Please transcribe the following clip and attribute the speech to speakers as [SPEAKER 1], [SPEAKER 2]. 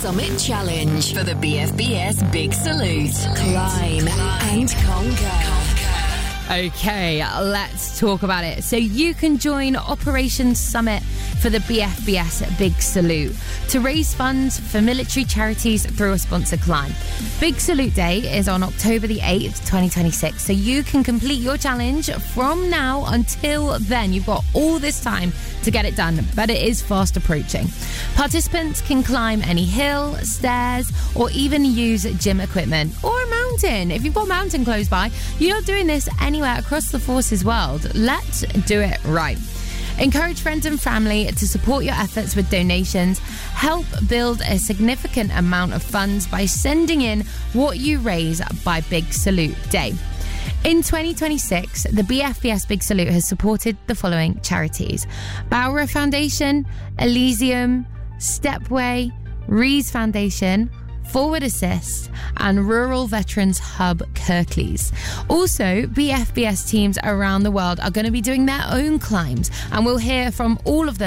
[SPEAKER 1] Summit Challenge for the BFBS Big Salute. Climb and conquer.
[SPEAKER 2] Okay, let's talk about it. So you can join Operation Summit for the BFBS Big Salute to raise funds for military charities through a sponsored climb. Big Salute Day is on October the 8th, 2026, so you can complete your challenge from now until then. You've got all this time to get it done, but it is fast approaching. Participants can climb any hill, stairs, or even use gym equipment or a mountain. If you've got a mountain close by, you're not doing this anywhere across the Forces world. Let's do it right. Encourage friends and family to support your efforts with donations. Help build a significant amount of funds by sending in what you raise by Big Salute Day. In 2026, the BFBS Big Salute has supported the following charities: Bowra Foundation, Elysium, Stepway, Rees Foundation, Forward Assist, and Rural Veterans Hub Kirklees. Also, BFBS teams around the world are going to be doing their own climbs, and we'll hear from all of them